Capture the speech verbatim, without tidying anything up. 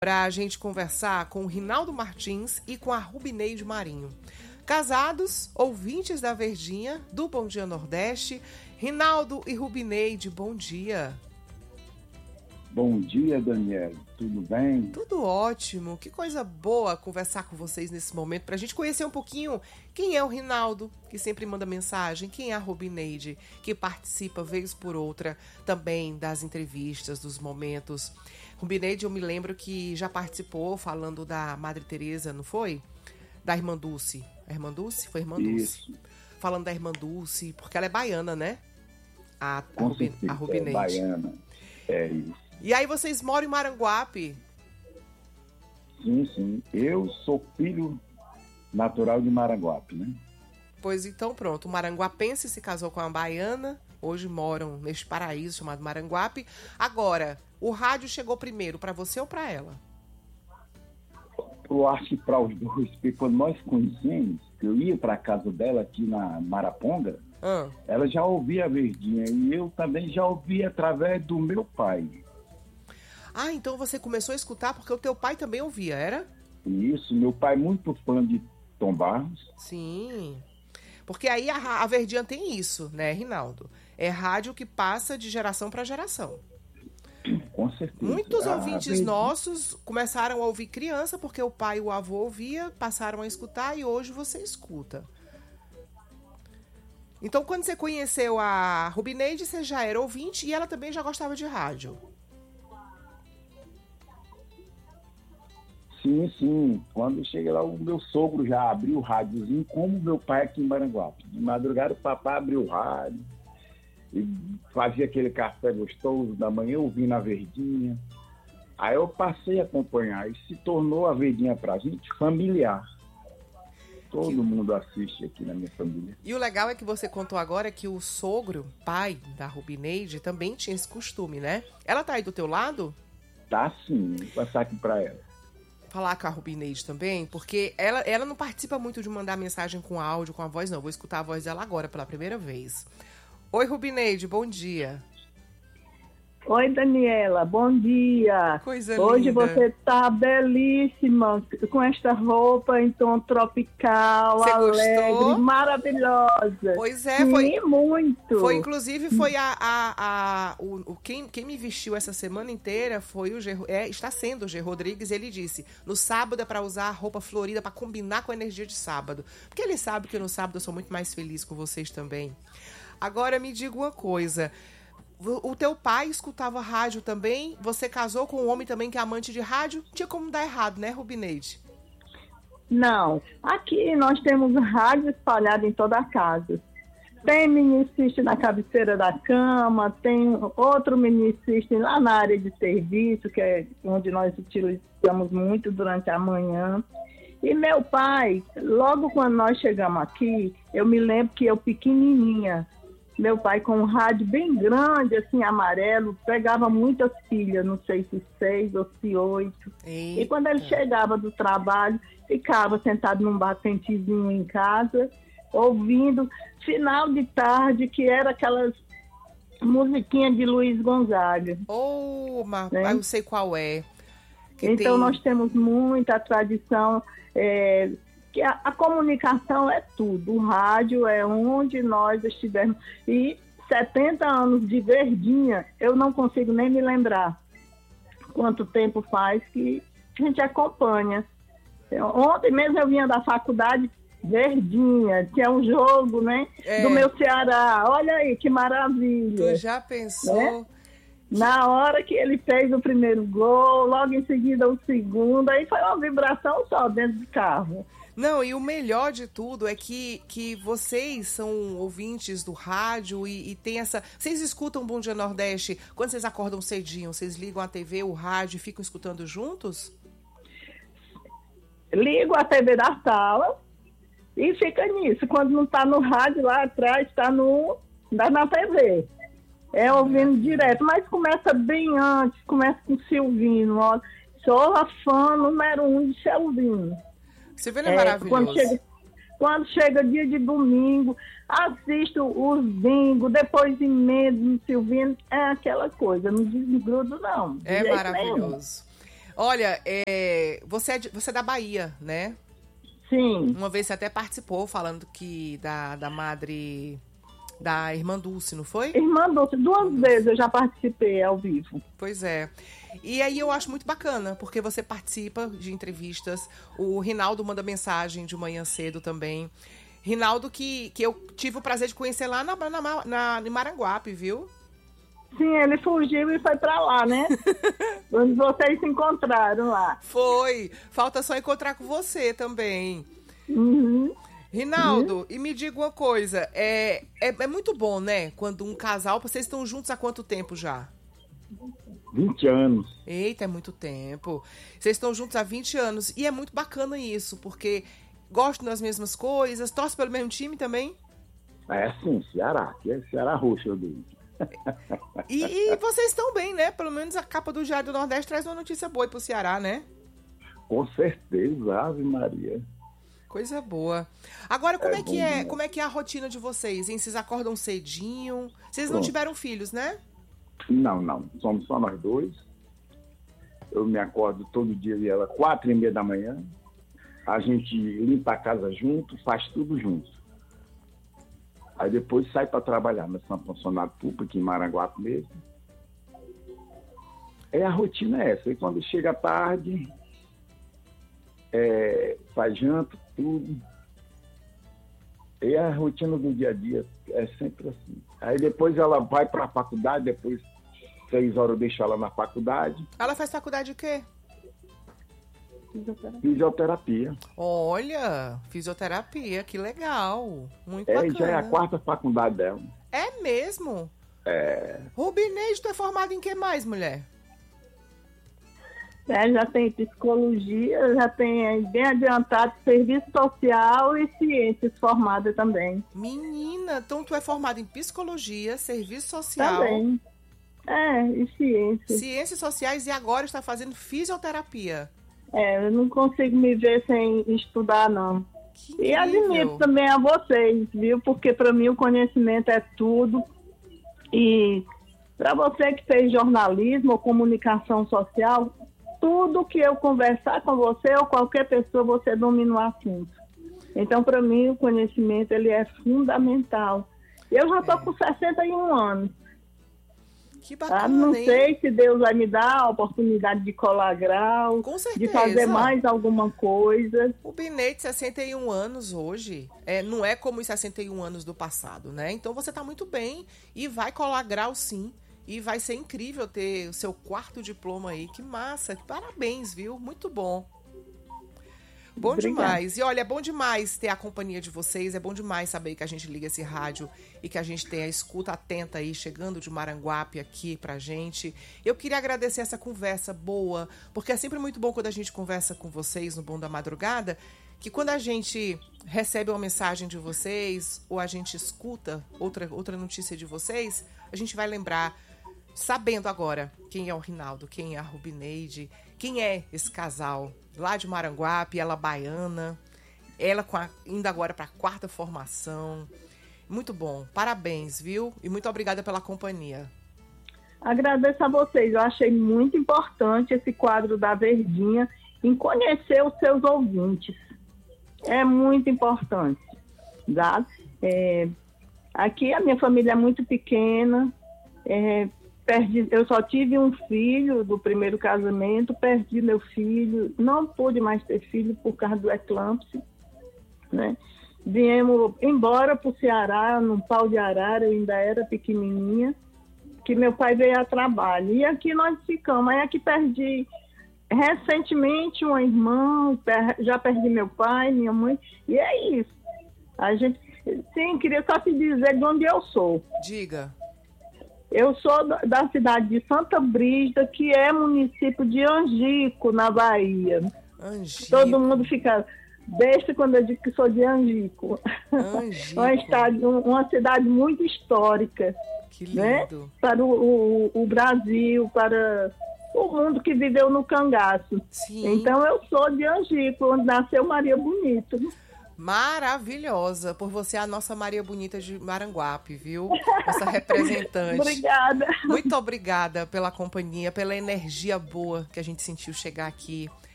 para a gente conversar com o Rinaldo Martins e com a Rubineide Marinho. Casados, ouvintes da Verdinha, do Bom Dia Nordeste. Rinaldo e Rubineide, bom dia. Bom dia, Daniela. Tudo bem? Tudo ótimo. Que coisa boa conversar com vocês nesse momento, para a gente conhecer um pouquinho quem é o Rinaldo, que sempre manda mensagem, quem é a Rubineide, que participa, vez por outra, também das entrevistas, dos momentos. Rubineide, eu me lembro que já participou falando da Madre Teresa, não foi? Da Irmã Dulce. A Irmã Dulce? Foi a Irmã Dulce. Isso. Falando da Irmã Dulce, porque ela é baiana, né? A, a, Com Rubi, certeza, a Rubineide. É baiana. É isso. E aí vocês moram em Maranguape? Sim, sim. Eu sou filho natural de Maranguape, né? Pois então, pronto. O maranguapense se casou com uma baiana. Hoje moram neste paraíso chamado Maranguape. Agora, o rádio chegou primeiro para você ou para ela? Eu acho que para os dois, porque quando nós conhecemos, eu ia para a casa dela aqui na Maraponga, Ah. ela já ouvia a Verdinha e eu também já ouvia através do meu pai. Ah, então você começou a escutar porque o teu pai também ouvia, era? Isso, meu pai muito fã de Tom Barros. Sim. Porque aí a, a Verdinha tem isso, né, Rinaldo? É rádio que passa de geração para geração. Com certeza. Muitos A ouvintes Verdinha... nossos começaram a ouvir criança porque o pai e o avô ouvia, passaram a escutar e hoje você escuta. Então, quando você conheceu a Rubineide, você já era ouvinte e ela também já gostava de rádio. Sim, sim. Quando chega lá, o meu sogro já abriu o rádiozinho, como meu pai aqui em Maranguape. De madrugada, o papai abriu o rádio e fazia aquele café gostoso da manhã, ouvindo a Verdinha. Aí eu passei a acompanhar e se tornou a Verdinha pra gente familiar. Todo Que... mundo assiste aqui na minha família. E o legal é que você contou agora que o sogro, pai da Rubineide, também tinha esse costume, né? Ela tá aí do teu lado? Tá sim, vou passar aqui pra ela. Falar com a Rubineide também, porque ela, ela não participa muito de mandar mensagem com áudio, com a voz, não. Vou escutar a voz dela agora pela primeira vez. Oi, Rubineide, bom dia. Oi, Daniela, bom dia. Coisa Hoje linda. você tá belíssima, com esta roupa em tom tropical, Você alegre, gostou? Maravilhosa. Pois é, Sim, foi... muito. Foi, inclusive, foi a... a, a o, o, quem, quem me vestiu essa semana inteira foi o G... É, está sendo o G. Rodrigues. Ele disse, no sábado é para usar a roupa florida para combinar com a energia de sábado. Porque ele sabe que no sábado eu sou muito mais feliz com vocês também. Agora, me diga uma coisa. O teu pai escutava rádio também? Você casou com um homem também que é amante de rádio? Não tinha como dar errado, né, Rubineide? Não, aqui nós temos rádio espalhado em toda a casa. Tem mini system na cabeceira da cama, tem outro mini system lá na área de serviço, que é onde nós utilizamos muito durante a manhã. E meu pai, logo quando nós chegamos aqui, eu me lembro que eu pequenininha, meu pai com um rádio bem grande, assim, amarelo, pegava muitas pilhas, não sei se seis ou se oito. Eita. E quando ele chegava do trabalho, ficava sentado num batentezinho em casa, ouvindo, final de tarde, que era aquelas musiquinhas de Luiz Gonzaga. Oh, mas Né? eu sei qual é. Que Então tem... nós temos muita tradição, é, que a, a comunicação é tudo, o rádio é onde nós estivermos. E setenta anos de Verdinha, eu não consigo nem me lembrar quanto tempo faz que a gente acompanha. Ontem mesmo eu vinha da faculdade, Verdinha, que é um jogo, né, É. do meu Ceará. Olha aí, que maravilha. Tu já pensou? Né? Na hora que ele fez o primeiro gol, logo em seguida o segundo, aí foi uma vibração só dentro do carro. Não, e o melhor de tudo é que, que vocês são ouvintes do rádio e, e tem essa... Vocês escutam Bom Dia Nordeste quando vocês acordam cedinho? Vocês ligam a T V, o rádio e ficam escutando juntos? Ligo a T V da sala e fica nisso. Quando não está no rádio lá atrás, está no, tá na T V. É ouvindo direto, mas começa bem antes, começa com o Silvino. Ó, sou a fã número um de Silvino. Você vê, ele é, É, maravilhoso. Quando chega, quando chega dia de domingo, assisto os bingos, depois emendo no Silvino, é aquela coisa, não desgrudo não. É jeito maravilhoso. Olha, é, você, é de- você é da Bahia, né? Sim, Uma vez você até participou falando que da, da madre, da irmã Dulce, não foi? irmã Dulce, duas vezes eu já participei ao vivo. Pois é. E aí eu acho muito bacana, porque você participa de entrevistas. O Rinaldo manda mensagem de manhã cedo também. Rinaldo, que, que eu tive o prazer de conhecer lá na, na, na, em Maranguape, viu? Sim, ele fugiu e foi pra lá, né? Onde vocês se encontraram lá. Foi. Falta só encontrar com você também. Uhum. Rinaldo, e me diga uma coisa. É, é, é muito bom, né? Quando um casal... Vocês estão juntos há quanto tempo já? vinte anos. Eita, é muito tempo. Vocês estão juntos há vinte anos. E é muito bacana isso, porque gostam das mesmas coisas, torcem pelo mesmo time também. É sim, Ceará. Que é Ceará roxo, eu digo. E, e vocês estão bem, né? Pelo menos a capa do Diário do Nordeste traz uma notícia boa pro Ceará, né? Com certeza, Ave Maria. Coisa boa. Agora, como é, É que bom é, demais. como é que é a rotina de vocês, hein? Vocês acordam cedinho? Vocês não Pronto. tiveram filhos, né? Não, não. Somos só nós dois. Eu me acordo todo dia e ela, quatro e meia da manhã. A gente limpa a casa junto, faz tudo junto. Aí depois sai para trabalhar. Nós somos funcionários públicos aqui em Maranguape mesmo. É, a rotina é essa. E quando chega tarde, é, faz janta, tudo. E a rotina do dia a dia é sempre assim. Aí depois ela vai para a faculdade, depois seis horas eu deixo ela na faculdade. Ela faz faculdade de quê? Fisioterapia. Olha, fisioterapia, que legal. Muito É, bacana. já é a quarta faculdade dela. É mesmo? É, Rubineide, tu é formada em que mais, mulher? É, já tem psicologia, já tem aí bem adiantado serviço social e ciências formada também. Menina, então tu é formada em psicologia, serviço social, Também. É, e ciências. ciências sociais e agora está fazendo fisioterapia. É, eu não consigo me ver sem estudar, não. Que E incrível. admito também a vocês, viu? Porque para mim o conhecimento é tudo. E para você que fez jornalismo ou comunicação social, tudo que eu conversar com você ou qualquer pessoa, você domina o assunto. Então, para mim, o conhecimento ele é fundamental. Eu já estou É. com sessenta e um anos. Que Tá? bacana, Não hein? sei se Deus vai me dar a oportunidade de colar grau, Com de certeza. fazer mais alguma coisa. O Binete, sessenta e um anos hoje, é, não é como os sessenta e um anos do passado, né? Então você tá muito bem e vai colar grau sim. E vai ser incrível ter o seu quarto diploma aí. Que massa, parabéns, viu? Muito bom. Bom Obrigada. demais. E olha, é bom demais ter a companhia de vocês. É bom demais saber que a gente liga esse rádio e que a gente tem a escuta atenta aí, chegando de Maranguape aqui pra gente. Eu queria agradecer essa conversa boa, porque é sempre muito bom quando a gente conversa com vocês no Bom da Madrugada, que quando a gente recebe uma mensagem de vocês ou a gente escuta outra, outra notícia de vocês, a gente vai lembrar, sabendo agora quem é o Rinaldo, quem é a Rubineide, quem é esse casal lá de Maranguape, ela baiana, ela com a, indo agora para a quarta formação. Muito bom, parabéns, viu? E muito obrigada pela companhia. Agradeço a vocês. Eu achei muito importante esse quadro da Verdinha em conhecer os seus ouvintes. É muito importante. Tá? É, aqui a minha família é muito pequena. É, perdi, eu só tive um filho do primeiro casamento, perdi meu filho, não pude mais ter filho por causa do eclâmpsia, né? Viemos embora para o Ceará, num pau de arara, eu ainda era pequenininha, que meu pai veio a trabalho. E aqui nós ficamos. Aí aqui perdi recentemente uma irmã, per, já perdi meu pai, minha mãe, e é isso. A gente, sim, queria só te dizer de onde eu sou. Diga. Eu sou da, da cidade de Santa Brígida, que é município de Angico, na Bahia. Angico. Todo mundo fica besta quando eu digo que sou de Angico. Angico. uma, cidade, uma cidade muito histórica. Que Né? lindo. Para o, o, o Brasil, para o mundo que viveu no cangaço. Sim. Então eu sou de Angico, onde nasceu Maria Bonito. Maravilhosa, por você a nossa Maria Bonita de Maranguape, viu? Essa representante. Obrigada. Muito obrigada pela companhia, pela energia boa que a gente sentiu chegar aqui.